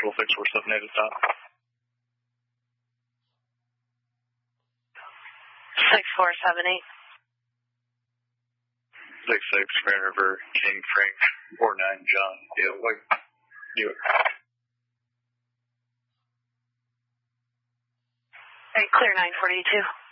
actual 647 to stop. 6478. 66 Grand River, King Frank, 49 John. Yeah, what? Do it. Clear 942.